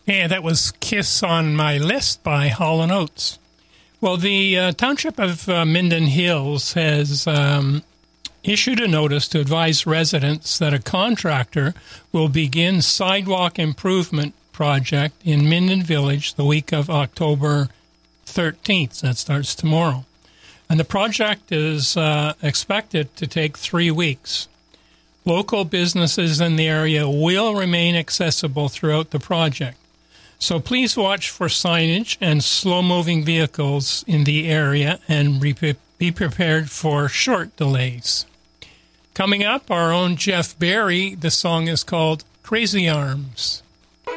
And that was Kiss on My List by Hall & Oates. Well, the Township of Minden Hills has issued a notice to advise residents that a contractor will begin sidewalk improvement project in Minden Village the week of October 13th. That starts tomorrow. And the project is expected to take 3 weeks. Local businesses in the area will remain accessible throughout the project. So please watch for signage and slow-moving vehicles in the area and be prepared for short delays. Coming up, our own Jeff Barry. The song is called Crazy Arms.